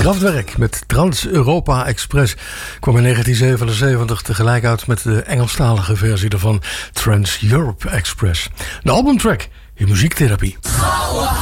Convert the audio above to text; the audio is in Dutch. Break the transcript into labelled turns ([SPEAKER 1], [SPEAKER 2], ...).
[SPEAKER 1] Kraftwerk met Trans-Europa Express kwam in 1977 tegelijk uit met de Engelstalige versie daarvan, Trans-Europe Express. De albumtrack in Muziektherapie.